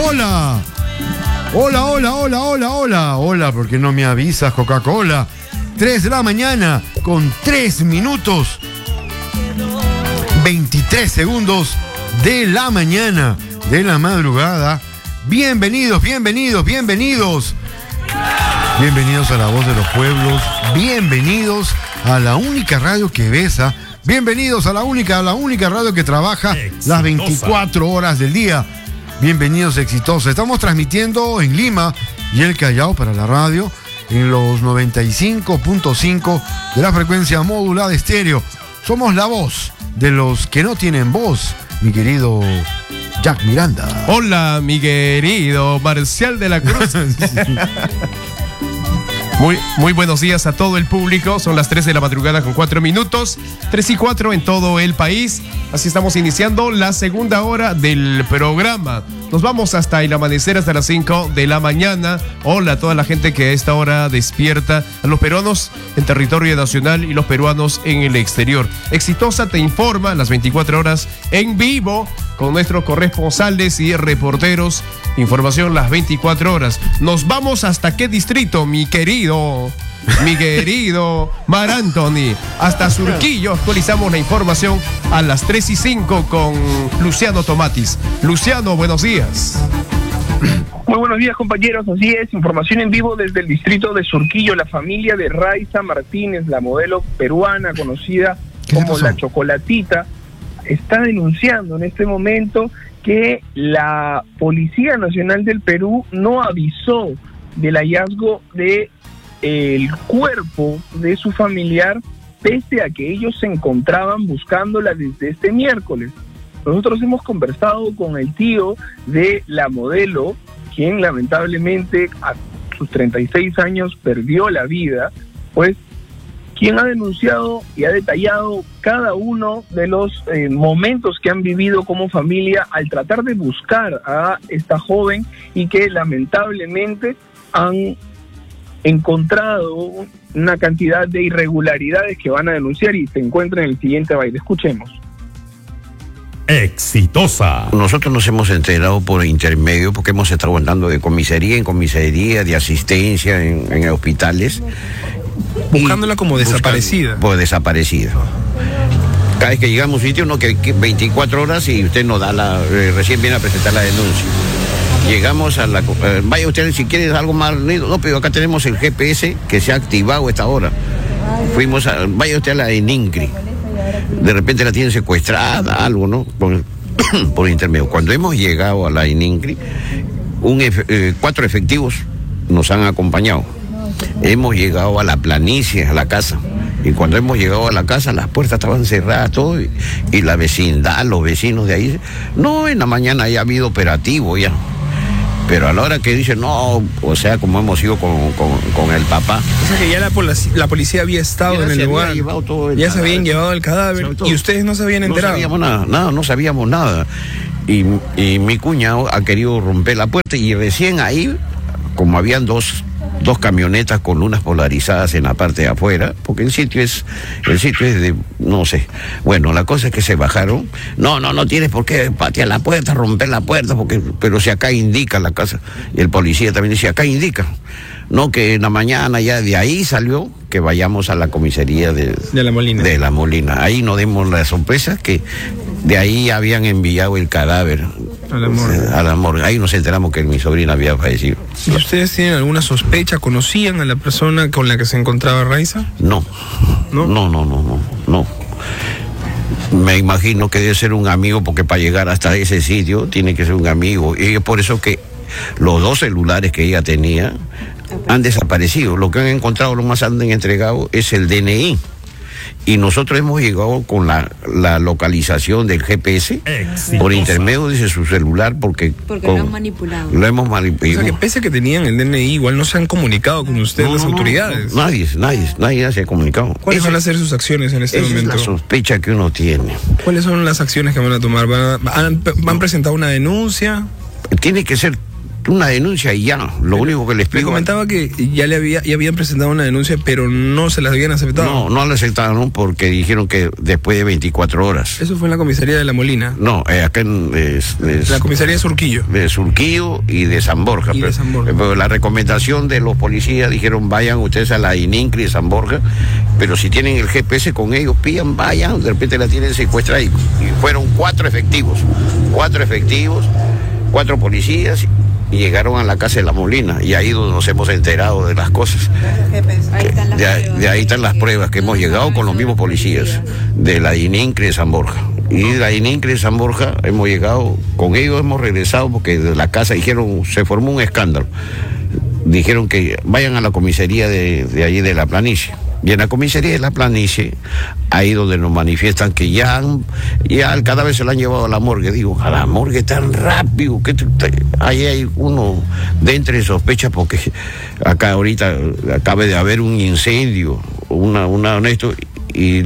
Hola. Hola, ¿por qué no me avisas, Coca-Cola? 3 de la mañana con 3 minutos. 23 segundos de la mañana, de la madrugada. Bienvenidos. Bienvenidos a La Voz de los Pueblos. Bienvenidos a la única radio que besa. Bienvenidos a la única radio que trabaja las 24 horas del día. Bienvenidos, Exitosa. Estamos transmitiendo en Lima y el Callao para la radio en los 95.5 de la frecuencia modulada estéreo. Somos la voz de los que no tienen voz, mi querido Jack Miranda. Hola, mi querido Marcial de la Cruz. Sí. Muy buenos días a todo el público. Son las 3 de la madrugada con 4 minutos. 3 y 4 en todo el país. Así estamos iniciando la segunda hora del programa. Nos vamos hasta el amanecer, hasta las 5 de la mañana. Hola a toda la gente que a esta hora despierta, a los peruanos en territorio nacional y los peruanos en el exterior. Exitosa te informa las 24 horas en vivo con nuestros corresponsales y reporteros. Información las 24 horas. Nos vamos hasta qué distrito, mi querido Mar Anthony. Hasta Surquillo actualizamos la información a las 3 y 5 con Luciano Tomatis. Luciano, buenos días. Muy buenos días, compañeros. Así es, información en vivo desde el distrito de Surquillo. La familia de Raiza Martínez, la modelo peruana conocida como La Chocolatita, está denunciando en este momento que la Policía Nacional del Perú no avisó del hallazgo de el cuerpo de su familiar, pese a que ellos se encontraban buscándola desde este miércoles. Nosotros hemos conversado con el tío de la modelo, quien lamentablemente a sus 36 años perdió la vida, pues quien ha denunciado y ha detallado cada uno de los momentos que han vivido como familia al tratar de buscar a esta joven y que lamentablemente han encontrado una cantidad de irregularidades que van a denunciar y se encuentran en el siguiente baile. Escuchemos. Exitosa. Nosotros nos hemos enterado por intermedio, porque hemos estado andando de comisaría en comisaría, de asistencia en hospitales. Buscándola como desaparecida. Pues desaparecida. Cada vez que llegamos a un sitio, no, que 24 horas y usted nos da recién viene a presentar la denuncia. Llegamos a la... vaya usted si quiere algo más... No, pero acá tenemos el GPS que se ha activado a esta hora. Vaya usted a la ENINCRI. De repente la tienen secuestrada, algo, ¿no? Por intermedio. Cuando hemos llegado a la ENINCRI, 4 efectivos nos han acompañado. Hemos llegado a la planicie, a la casa. Y cuando hemos llegado a la casa, las puertas estaban cerradas, todo. Y la vecindad, los vecinos de ahí... No, en la mañana ya ha habido operativo ya. Pero a la hora que dicen, no, o sea, como hemos ido con el papá. O sea que ya la policía había estado en el lugar. Ya se habían llevado el cadáver. Y ustedes no se habían enterado. No sabíamos nada. Y mi cuñado ha querido romper la puerta y recién ahí, como habían dos camionetas con lunas polarizadas en la parte de afuera, porque el sitio es de, no sé. Bueno, la cosa es que se bajaron. No tienes por qué patear la puerta, romper la puerta, pero si acá indica la casa. Y el policía también decía, acá indica. No, que en la mañana ya de ahí salió que vayamos a la comisaría de La Molina. De La Molina. Ahí nos dimos la sorpresa que de ahí habían enviado el cadáver a la morgue. Ahí nos enteramos que mi sobrina había fallecido. ¿Y ustedes tienen alguna sospecha? ¿Conocían a la persona con la que se encontraba Raiza? No. Me imagino que debe ser un amigo, porque para llegar hasta ese sitio tiene que ser un amigo. Y es por eso que los 2 celulares que ella tenía han desaparecido. Lo que han encontrado, lo más han entregado es el DNI. Y nosotros hemos llegado con la localización del GPS por intermedio de su celular, porque lo han manipulado. Lo hemos manipulado. O sea, que pese a que tenían el DNI, igual no se han comunicado con ustedes las autoridades. Nadie se ha comunicado. ¿Cuáles van a ser sus acciones en este momento? Es la sospecha que uno tiene. ¿Cuáles son las acciones que van a tomar? ¿Han presentado una denuncia? Tiene que ser una denuncia y ya. Lo único que les pido. Me comentaba que ya habían presentado una denuncia, pero no se las habían aceptado. No la aceptaron porque dijeron que después de 24 horas. Eso fue en la comisaría de La Molina. No, acá en la comisaría de Surquillo. De Surquillo y de San Borja. Pero la recomendación de los policías dijeron: vayan ustedes a la ININCRI de San Borja, pero si tienen el GPS con ellos, pillan, vayan, de repente la tienen secuestrada. Y fueron 4 efectivos, 4 policías, y llegaron a la casa de La Molina, y ahí donde nos hemos enterado de las cosas. De ahí están las pruebas que hemos llegado con los mismos policías de la ININCRI de San Borja. Y de la ININCRI de San Borja hemos llegado, con ellos hemos regresado porque de la casa dijeron, se formó un escándalo. Dijeron que vayan a la comisaría de allí de la planicie. Y en la comisaría de la planicie, ahí donde nos manifiestan que ya el cadáver se lo han llevado a la morgue. Digo, a la morgue tan rápido, que ahí hay uno de entre sospechas, porque acá ahorita acaba de haber un incendio, y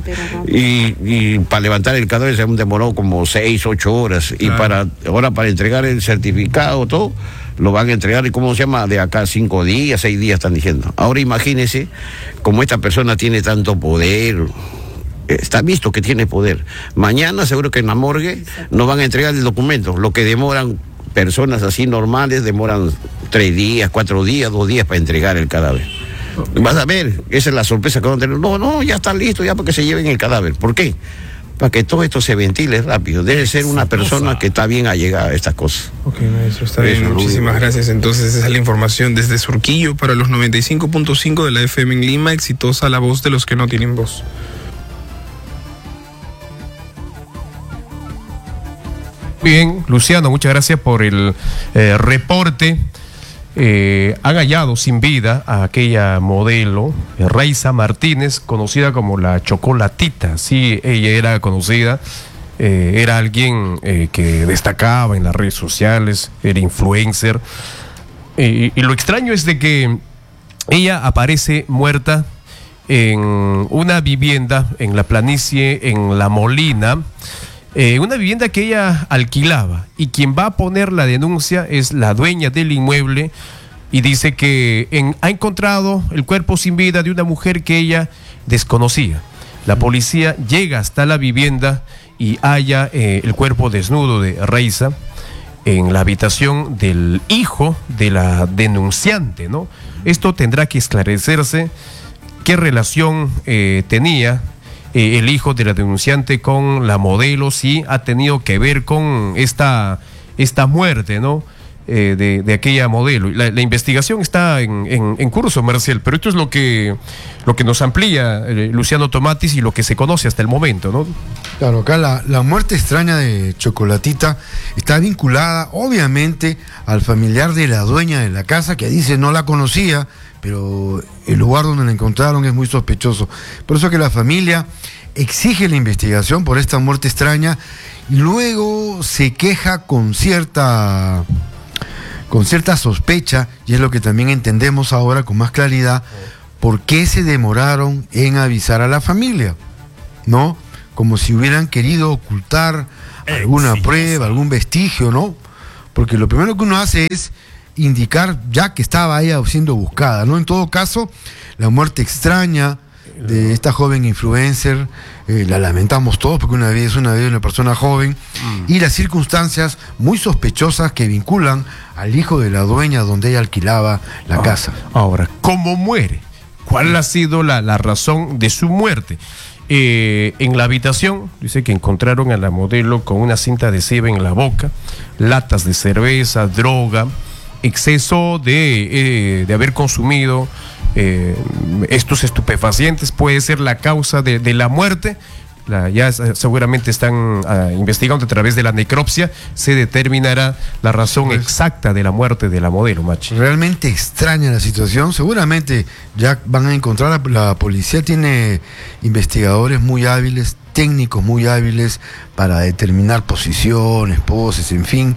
para levantar el cadáver se han demorado como 6-8 horas. Claro. Y para entregar el certificado, todo, lo van a entregar, y ¿cómo se llama? De acá 5 días, 6 días están diciendo. Ahora imagínese, como esta persona tiene tanto poder, está visto que tiene poder. Mañana seguro que en la morgue nos van a entregar el documento. Lo que demoran personas así normales, demoran 3 días, 4 días, 2 días para entregar el cadáver. Vas a ver, esa es la sorpresa que van a tener. No, ya está listo, ya para que se lleven el cadáver. ¿Por qué? Para que todo esto se ventile rápido. Debe ser una persona que está bien allegada a estas cosas. Ok, maestro, está bien. Muchísimas gracias. Entonces, esa es la información desde Surquillo para los 95.5 de la FM en Lima. Exitosa la voz de los que no tienen voz. Bien, Luciano, muchas gracias por el reporte. Han hallado sin vida a aquella modelo, Raiza Martínez, conocida como la Chocolatita. Sí, ella era conocida, era alguien que destacaba en las redes sociales, era influencer. Y lo extraño es de que ella aparece muerta en una vivienda en la planicie, en La Molina. Una vivienda que ella alquilaba, y quien va a poner la denuncia es la dueña del inmueble, y dice que ha encontrado el cuerpo sin vida de una mujer que ella desconocía. La policía llega hasta la vivienda y halla el cuerpo desnudo de Raiza en la habitación del hijo de la denunciante, ¿no? Esto tendrá que esclarecerse, qué relación tenía el hijo de la denunciante con la modelo, si ha tenido que ver con esta muerte, ¿no? De aquella modelo. La investigación está en curso, Marcial, pero esto es lo que nos amplía Luciano Tomatis y lo que se conoce hasta el momento, ¿no? Claro, acá la muerte extraña de Chocolatita está vinculada, obviamente, al familiar de la dueña de la casa, que dice no la conocía, pero el lugar donde la encontraron es muy sospechoso. Por eso que la familia exige la investigación por esta muerte extraña, y luego se queja con cierta sospecha, y es lo que también entendemos ahora con más claridad, por qué se demoraron en avisar a la familia, ¿no? Como si hubieran querido ocultar alguna prueba, algún vestigio, ¿no? Porque lo primero que uno hace es indicar ya que estaba ella siendo buscada, ¿no? En todo caso, la muerte extraña de esta joven influencer, la lamentamos todos porque es una vida de una persona joven, y las circunstancias muy sospechosas que vinculan al hijo de la dueña donde ella alquilaba la casa. Ahora, ¿cómo muere? ¿Cuál ha sido la razón de su muerte? En la habitación, dice que encontraron a la modelo con una cinta adhesiva en la boca, latas de cerveza, droga, exceso de haber consumido estos estupefacientes puede ser la causa de la muerte. Ya seguramente están investigando a través de la necropsia, se determinará la razón exacta de la muerte de la modelo, Machi. Realmente extraña la situación, seguramente ya van a encontrar, la policía tiene investigadores muy hábiles, técnicos muy hábiles para determinar posiciones, poses, en fin,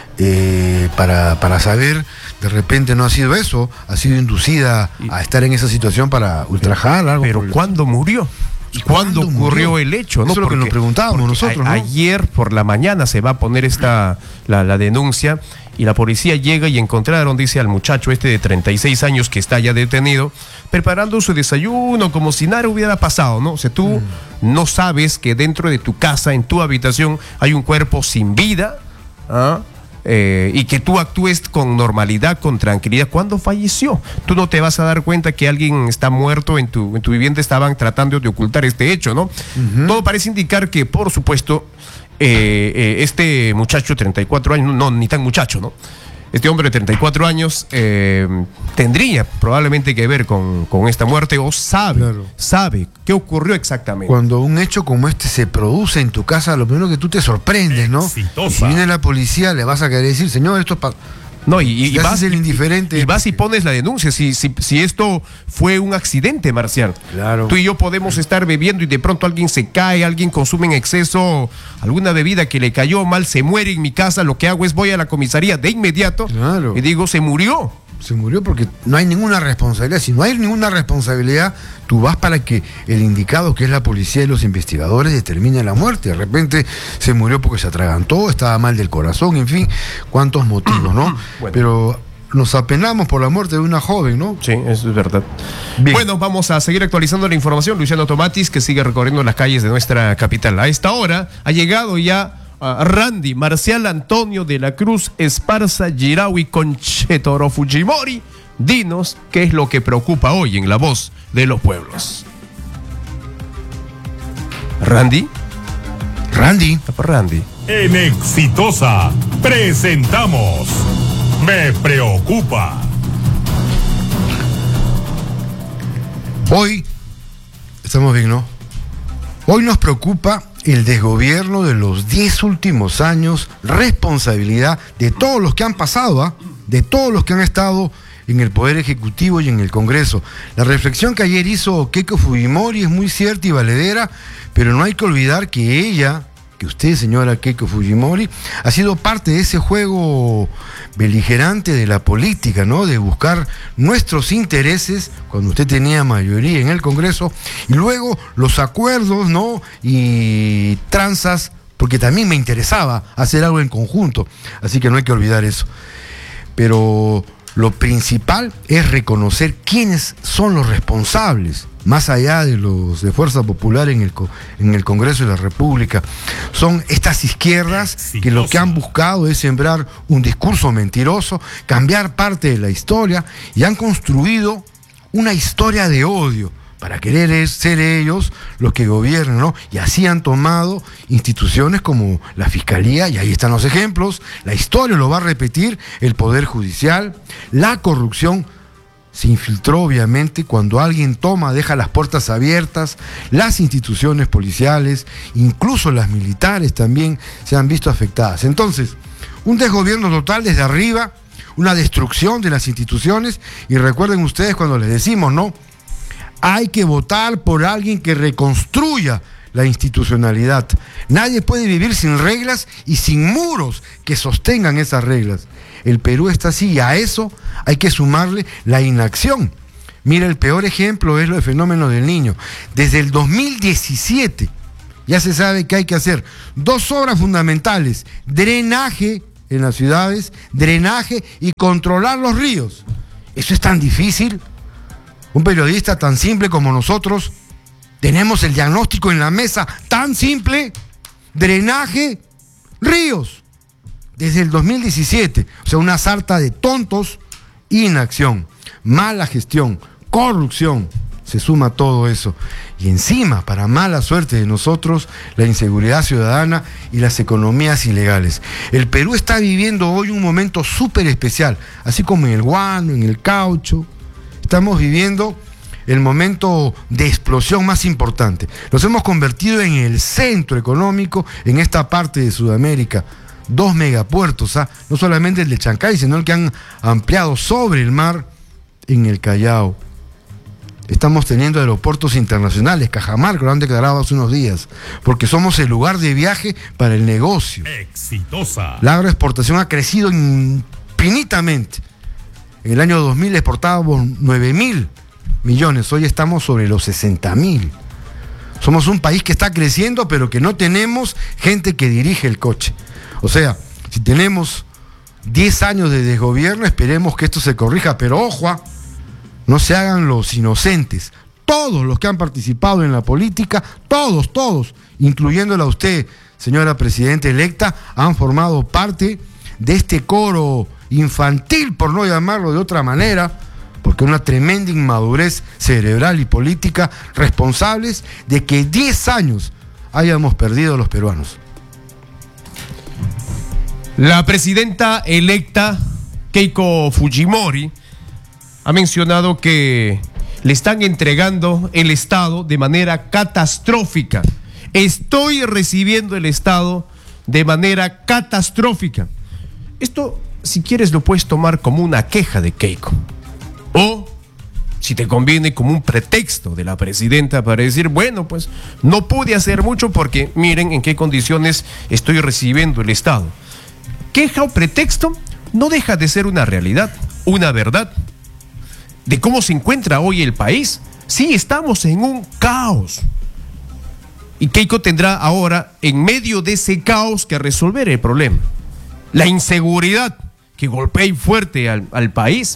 para saber, de repente no ha sido eso, ha sido inducida a estar en esa situación para ultrajar algo. Pero ¿cuándo murió? ¿Cuándo ocurrió el hecho? ¿No? Eso es lo que nos preguntábamos nosotros, ¿no? Ayer por la mañana se va a poner la denuncia y la policía llega y encontraron, dice, al muchacho de 36 años que está ya detenido, preparando su desayuno como si nada hubiera pasado, ¿no? O sea, tú no sabes que dentro de tu casa, en tu habitación, hay un cuerpo sin vida, y que tú actúes con normalidad, con tranquilidad. ¿Cuándo falleció? Tú no te vas a dar cuenta que alguien está muerto en tu vivienda. Estaban tratando de ocultar este hecho, ¿no? Todo parece indicar que, por supuesto, este muchacho de 34 años, no, ni tan muchacho, ¿no? Este hombre de 34 años tendría probablemente que ver con esta muerte, o sabe qué ocurrió exactamente. Cuando un hecho como este se produce en tu casa, lo primero que tú te sorprendes, ¿no? Exitosa. Si viene la policía, le vas a querer decir, señor, esto es No, y vas el indiferente. Y vas y pones la denuncia. Si esto fue un accidente, Marcial. Claro. Tú y yo podemos estar bebiendo y de pronto alguien se cae, alguien consume en exceso alguna bebida que le cayó mal, se muere en mi casa. Lo que hago es voy a la comisaría de inmediato y digo, se murió. Se murió porque no hay ninguna responsabilidad. Si no hay ninguna responsabilidad, tú vas para que el indicado, que es la policía y los investigadores, determinen la muerte. De repente se murió porque se atragantó, estaba mal del corazón, en fin, cuántos motivos, ¿no? Bueno. Pero nos apenamos por la muerte de una joven, ¿no? Sí, eso es verdad. Bien. Bueno, vamos a seguir actualizando la información. Luciano Tomatis, que sigue recorriendo las calles de nuestra capital. A esta hora ha llegado ya Randy Marcial Antonio de la Cruz Esparza Girawi Conchetoro Fujimori. Dinos qué es lo que preocupa hoy en La Voz de los Pueblos. Randy. En Exitosa presentamos Me Preocupa. Hoy, estamos bien, ¿no? Hoy nos preocupa el desgobierno de los 10 últimos años, responsabilidad de todos los que han pasado, de todos los que han estado en el Poder Ejecutivo y en el Congreso. La reflexión que ayer hizo Keiko Fujimori es muy cierta y valedera, pero no hay que olvidar que usted, señora Keiko Fujimori, ha sido parte de ese juego beligerante de la política, ¿no? De buscar nuestros intereses cuando usted tenía mayoría en el Congreso, y luego los acuerdos, ¿no? Y tranzas, porque también me interesaba hacer algo en conjunto, así que no hay que olvidar eso. Pero lo principal es reconocer quiénes son los responsables, más allá de los de Fuerza Popular en el Congreso de la República. Son estas izquierdas que lo que han buscado es sembrar un discurso mentiroso, cambiar parte de la historia, y han construido una historia de odio para querer ser ellos los que gobiernan, ¿no? Y así han tomado instituciones como la Fiscalía, y ahí están los ejemplos. La historia lo va a repetir, el Poder Judicial. La corrupción se infiltró, obviamente, cuando alguien deja las puertas abiertas. Las instituciones policiales, incluso las militares, también se han visto afectadas. Entonces, un desgobierno total desde arriba, una destrucción de las instituciones. Y recuerden ustedes cuando les decimos, ¿no? Hay que votar por alguien que reconstruya la institucionalidad. Nadie puede vivir sin reglas y sin muros que sostengan esas reglas. El Perú está así, y a eso hay que sumarle la inacción. Mira, el peor ejemplo es lo del fenómeno del Niño. Desde el 2017 ya se sabe que hay que hacer 2 obras fundamentales: drenaje en las ciudades, drenaje y controlar los ríos. ¿Eso es tan difícil? Un periodista tan simple como nosotros tenemos el diagnóstico en la mesa, tan simple: drenaje, ríos. Desde el 2017, o sea, una sarta de tontos, inacción, mala gestión, corrupción, se suma todo eso. Y encima, para mala suerte de nosotros, la inseguridad ciudadana y las economías ilegales. El Perú está viviendo hoy un momento súper especial, así como en el guano, en el caucho. Estamos viviendo el momento de explosión más importante. Nos hemos convertido en el centro económico en esta parte de Sudamérica. 2 megapuertos, no solamente el de Chancay, sino el que han ampliado sobre el mar en el Callao. Estamos teniendo aeropuertos internacionales. Cajamarca lo han declarado hace unos días, porque somos el lugar de viaje para el negocio. Exitosa. La agroexportación ha crecido infinitamente. En el año 2000 exportábamos 9.000 millones, hoy estamos sobre los 60.000. Somos un país que está creciendo, pero que no tenemos gente que dirige el coche. O sea, si tenemos 10 años de desgobierno, esperemos que esto se corrija, pero ojo, no se hagan los inocentes. Todos los que han participado en la política, todos, incluyéndola a usted, señora presidenta electa, han formado parte de este coro infantil, por no llamarlo de otra manera, porque una tremenda inmadurez cerebral y política, responsables de que 10 años hayamos perdido los peruanos. La presidenta electa Keiko Fujimori ha mencionado que le están entregando el Estado de manera catastrófica. Estoy recibiendo el Estado de manera catastrófica. Esto, si quieres, lo puedes tomar como una queja de Keiko. O, si te conviene, como un pretexto de la presidenta para decir, bueno, pues no pude hacer mucho porque miren en qué condiciones estoy recibiendo el Estado. Queja o pretexto no deja de ser una realidad, una verdad de cómo se encuentra hoy el país. Sí, estamos en un caos. Y Keiko tendrá ahora, en medio de ese caos, que resolver el problema. La inseguridad que golpea fuerte al país.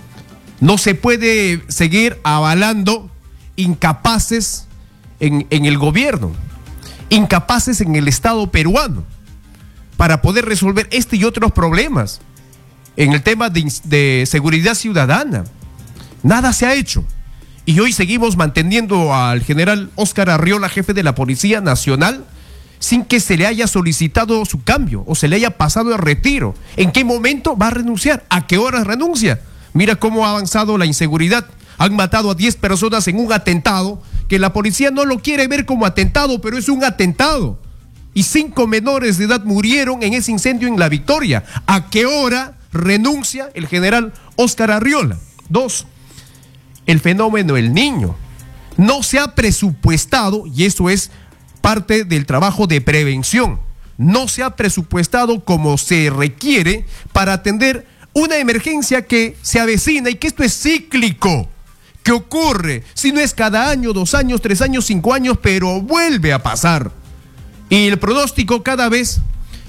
No se puede seguir avalando incapaces en el gobierno, incapaces en el Estado peruano, para poder resolver este y otros problemas. En el tema de seguridad ciudadana, nada se ha hecho. Y hoy seguimos manteniendo al general Óscar Arriola, jefe de la Policía Nacional, sin que se le haya solicitado su cambio o se le haya pasado el retiro. ¿En qué momento va a renunciar? ¿A qué horas renuncia? Mira cómo ha avanzado la inseguridad. Han matado a 10 personas en un atentado que la policía no lo quiere ver como atentado, pero es un atentado. Y 5 menores de edad murieron en ese incendio en La Victoria. ¿A qué hora renuncia el general Óscar Arriola? 2. El fenómeno El Niño. No se ha presupuestado, y eso es parte del trabajo de prevención, no se ha presupuestado como se requiere para atender una emergencia que se avecina y que esto es cíclico, que ocurre, si no es cada año, 2 años, 3 años, 5 años, pero vuelve a pasar. Y el pronóstico cada vez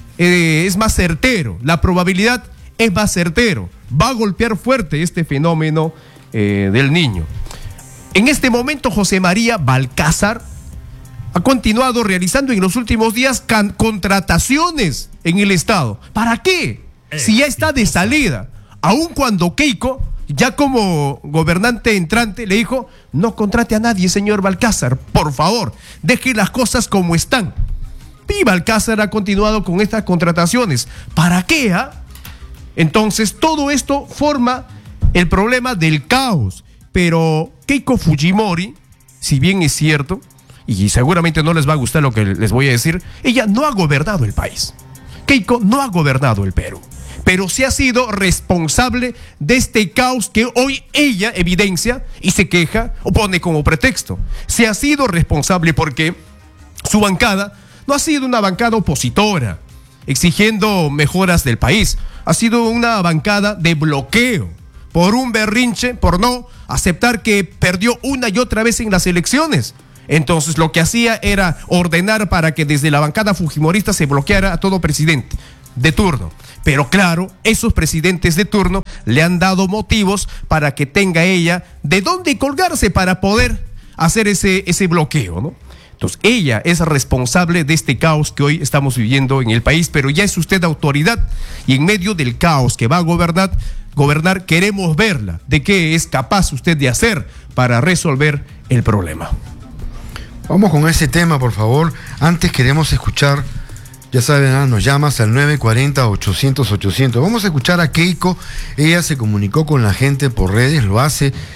es más certero, la probabilidad es más certero, va a golpear fuerte este fenómeno del Niño. En este momento José María Balcázar ha continuado realizando en los últimos días contrataciones en el Estado. ¿Para qué? Si ya está de salida, aun cuando Keiko, ya como gobernante entrante, le dijo, no contrate a nadie, señor Balcázar, por favor, deje las cosas como están. Y Balcázar ha continuado con estas contrataciones. ¿Para qué? Entonces, todo esto forma el problema del caos. Pero Keiko Fujimori, si bien es cierto, y seguramente no les va a gustar lo que les voy a decir, ella no ha gobernado el país. Keiko no ha gobernado el Perú, pero sí ha sido responsable de este caos que hoy ella evidencia y se queja o pone como pretexto. Se ha sido responsable porque su bancada no ha sido una bancada opositora, exigiendo mejoras del país. Ha sido una bancada de bloqueo, por un berrinche, por no aceptar que perdió una y otra vez en las elecciones. Entonces lo que hacía era ordenar para que desde la bancada fujimorista se bloqueara a todo presidente de turno. Pero claro, esos presidentes de turno le han dado motivos para que tenga ella de dónde colgarse para poder hacer ese bloqueo, ¿no? Entonces ella es responsable de este caos que hoy estamos viviendo en el país, pero ya es usted autoridad y en medio del caos que va a gobernar queremos verla, de qué es capaz usted de hacer para resolver el problema. Vamos con ese tema, por favor. Antes queremos escuchar, ya saben, nos llamas al 940-800-800. Vamos a escuchar a Keiko. Ella se comunicó con la gente por redes, lo hace